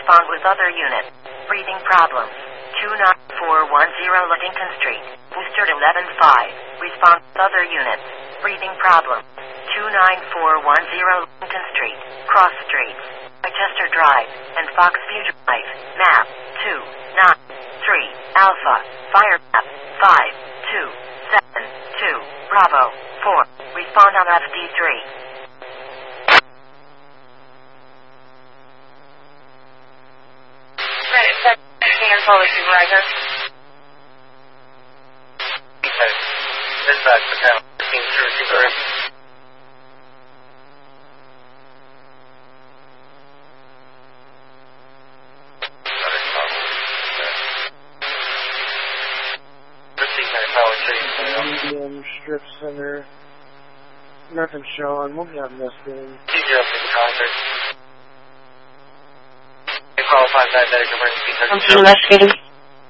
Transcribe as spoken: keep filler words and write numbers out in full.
Respond with other units. Breathing problems. two nine four one zero Ludington Street. Worcester eleven five. Respond with other units. Breathing problems. two nine four one zero Ludington Street. Cross Streets. Chester Drive and Foxview Drive. Map two nine three Alpha. Fire map five two seven two Bravo four. Respond on F D three. Reddit seven. Senior Police Supervisor. Dispatch for Channel fifteen to receiver. Medium Strip Center. Nothing showing. We'll have missing. T zero six concert. Qualified diabetic emergency. I'm investigating.